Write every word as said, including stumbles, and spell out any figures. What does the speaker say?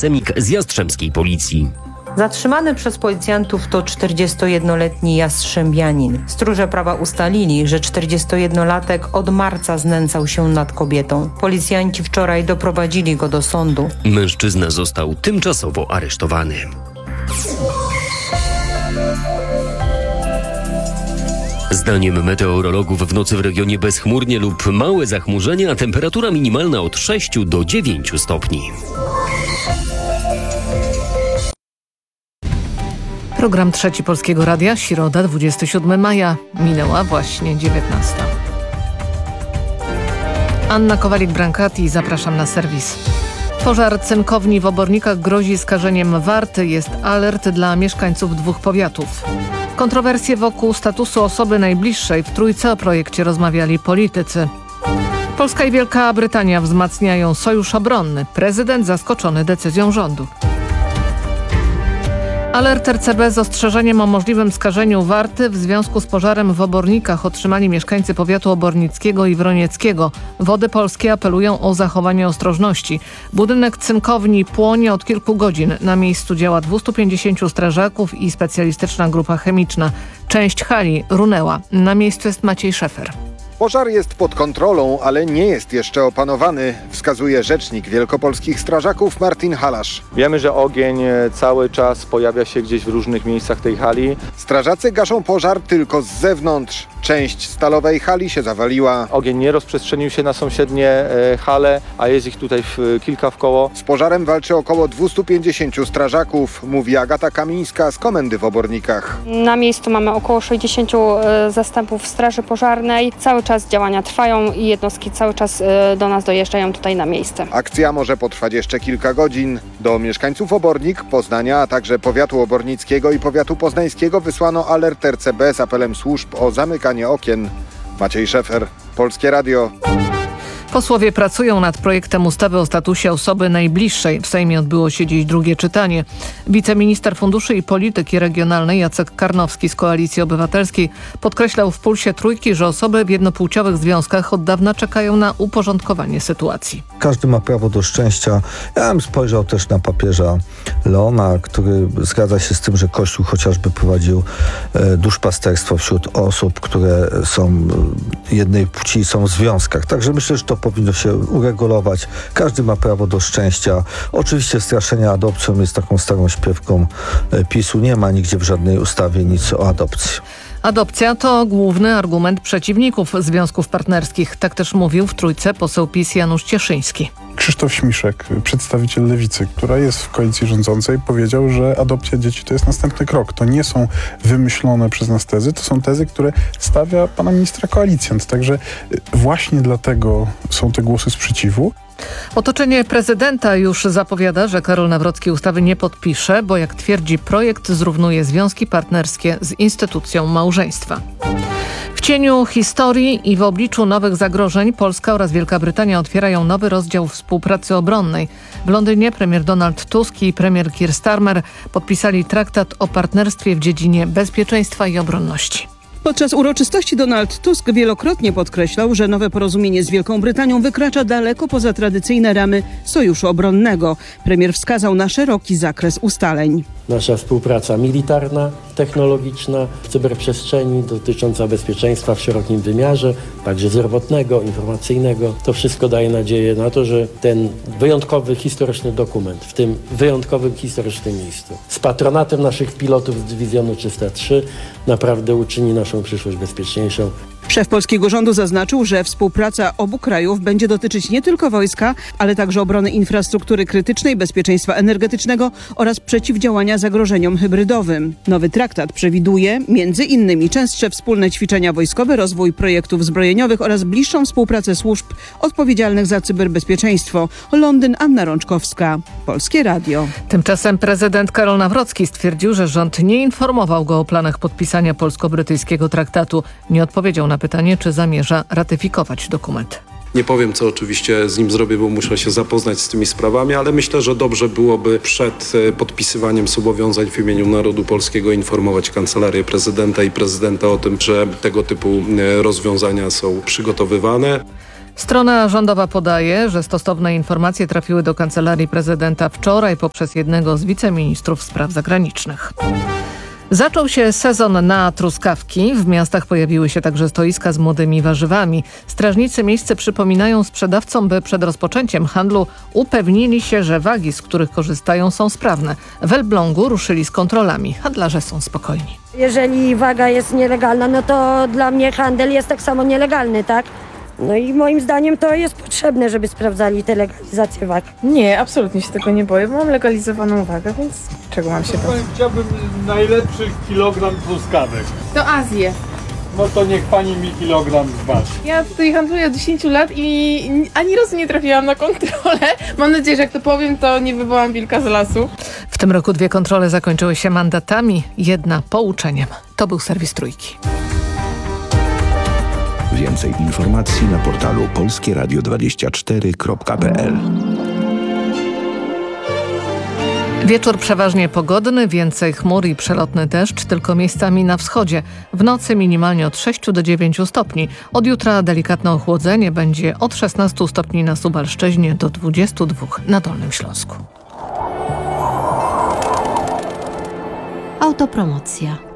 Semik z jastrzębskiej policji. Zatrzymany przez policjantów to czterdziestojednoletni jastrzębianin. Stróże prawa ustalili, że czterdziestojednolatek od marca znęcał się nad kobietą. Policjanci wczoraj doprowadzili go do sądu. Mężczyzna został tymczasowo aresztowany. Zdaniem meteorologów w nocy w regionie bezchmurnie lub małe zachmurzenie, a temperatura minimalna od sześciu do dziewięciu stopni. Program Trzeci Polskiego Radia, środa, dwudziestego siódmego maja. Minęła właśnie dziewiętnasta. Anna Kowalik-Brankati, zapraszam na serwis. Pożar cynkowni w Obornikach grozi skażeniem warty. Jest alert dla mieszkańców dwóch powiatów. Kontrowersje wokół statusu osoby najbliższej. W Trójce o projekcie rozmawiali politycy. Polska i Wielka Brytania wzmacniają sojusz obronny. Prezydent zaskoczony decyzją rządu. Alert R C B z ostrzeżeniem o możliwym skażeniu warty w związku z pożarem w Obornikach otrzymali mieszkańcy powiatu obornickiego i wronieckiego. Wody Polskie apelują o zachowanie ostrożności. Budynek cynkowni płonie od kilku godzin. Na miejscu działa dwieście pięćdziesiąt strażaków i specjalistyczna grupa chemiczna. Część hali runęła. Na miejscu jest Maciej Szefer. Pożar jest pod kontrolą, ale nie jest jeszcze opanowany, wskazuje rzecznik wielkopolskich strażaków Martin Halasz. Wiemy, że ogień cały czas pojawia się gdzieś w różnych miejscach tej hali. Strażacy gaszą pożar tylko z zewnątrz. Część stalowej hali się zawaliła. Ogień nie rozprzestrzenił się na sąsiednie e, hale, a jest ich tutaj w, kilka wkoło. Z pożarem walczy około dwieście pięćdziesiąt strażaków, mówi Agata Kamińska z Komendy w Obornikach. Na miejscu mamy około sześćdziesiąt zastępów straży pożarnej. Cały czas działania trwają i jednostki cały czas do nas dojeżdżają tutaj na miejsce. Akcja może potrwać jeszcze kilka godzin. Do mieszkańców Obornik, Poznania, a także powiatu obornickiego i powiatu poznańskiego wysłano alert R C B z apelem służb o zamykanie okien. Maciej Szefer, Polskie Radio. Posłowie pracują nad projektem ustawy o statusie osoby najbliższej. W Sejmie odbyło się dziś drugie czytanie. Wiceminister Funduszy i Polityki Regionalnej Jacek Karnowski z Koalicji Obywatelskiej podkreślał w Pulsie Trójki, że osoby w jednopłciowych związkach od dawna czekają na uporządkowanie sytuacji. Każdy ma prawo do szczęścia. Ja bym spojrzał też na papieża Leona, który zgadza się z tym, że Kościół chociażby prowadził e, duszpasterstwo wśród osób, które są jednej płci, są w związkach. Także myślę, że to powinno się uregulować. Każdy ma prawo do szczęścia. Oczywiście straszenie adopcją jest taką starą śpiewką PiSu. Nie ma nigdzie w żadnej ustawie nic o adopcji. Adopcja to główny argument przeciwników związków partnerskich. Tak też mówił w Trójce poseł PiS Janusz Cieszyński. Krzysztof Śmiszek, przedstawiciel Lewicy, która jest w koalicji rządzącej, powiedział, że adopcja dzieci to jest następny krok. To nie są wymyślone przez nas tezy, to są tezy, które stawia pana ministra koalicjant. Także właśnie dlatego są te głosy sprzeciwu. Otoczenie prezydenta już zapowiada, że Karol Nawrocki ustawy nie podpisze, bo jak twierdzi projekt zrównuje związki partnerskie z instytucją małżeństwa. W cieniu historii i w obliczu nowych zagrożeń Polska oraz Wielka Brytania otwierają nowy rozdział współpracy obronnej. W Londynie premier Donald Tusk i premier Keir Starmer podpisali traktat o partnerstwie w dziedzinie bezpieczeństwa i obronności. Podczas uroczystości Donald Tusk wielokrotnie podkreślał, że nowe porozumienie z Wielką Brytanią wykracza daleko poza tradycyjne ramy sojuszu obronnego. Premier wskazał na szeroki zakres ustaleń. Nasza współpraca militarna, technologiczna, w cyberprzestrzeni dotycząca bezpieczeństwa w szerokim wymiarze, także zdrowotnego, informacyjnego. To wszystko daje nadzieję na to, że ten wyjątkowy historyczny dokument w tym wyjątkowym historycznym miejscu z patronatem naszych pilotów z dywizjonu trzysta trzy naprawdę uczyni naszą przyszłość bezpieczniejszą. Szef polskiego rządu zaznaczył, że współpraca obu krajów będzie dotyczyć nie tylko wojska, ale także obrony infrastruktury krytycznej, bezpieczeństwa energetycznego oraz przeciwdziałania zagrożeniom hybrydowym. Nowy traktat przewiduje między innymi częstsze wspólne ćwiczenia wojskowe, rozwój projektów zbrojeniowych oraz bliższą współpracę służb odpowiedzialnych za cyberbezpieczeństwo. Londyn, Anna Rączkowska, Polskie Radio. Tymczasem prezydent Karol Nawrocki stwierdził, że rząd nie informował go o planach podpisania polsko-brytyjskiego traktatu. Nie odpowiedział na pytanie, czy zamierza ratyfikować dokument. Nie powiem, co oczywiście z nim zrobię, bo muszę się zapoznać z tymi sprawami, ale myślę, że dobrze byłoby przed podpisywaniem zobowiązań w imieniu narodu polskiego informować Kancelarię Prezydenta i Prezydenta o tym, że tego typu rozwiązania są przygotowywane. Strona rządowa podaje, że stosowne informacje trafiły do Kancelarii Prezydenta wczoraj poprzez jednego z wiceministrów spraw zagranicznych. Zaczął się sezon na truskawki. W miastach pojawiły się także stoiska z młodymi warzywami. Strażnicy miejscy przypominają sprzedawcom, by przed rozpoczęciem handlu upewnili się, że wagi, z których korzystają, są sprawne. W Elblągu ruszyli z kontrolami. Handlarze są spokojni. Jeżeli waga jest nielegalna, no to dla mnie handel jest tak samo nielegalny, tak? No i moim zdaniem to jest potrzebne, żeby sprawdzali tę legalizację wag. Nie, absolutnie się tego nie boję, bo mam legalizowaną wagę, więc czego mam się bać? Chciałbym najlepszy kilogram truskawek. Do Azji. No to niech pani mi kilogram zważy. Ja tutaj handluję od dziesięciu lat i ani razu nie trafiłam na kontrolę. Mam nadzieję, że jak to powiem, to nie wywołam wilka z lasu. W tym roku dwie kontrole zakończyły się mandatami, jedna pouczeniem. To był serwis Trójki. Więcej informacji na portalu polskie radio dwadzieścia cztery kropka p l. Wieczór przeważnie pogodny, więcej chmur i przelotny deszcz, tylko miejscami na wschodzie. W nocy minimalnie od sześciu do dziewięciu stopni. Od jutra delikatne ochłodzenie będzie od szesnastu stopni na Suwalszczyźnie do dwudziestu dwóch na Dolnym Śląsku. Autopromocja.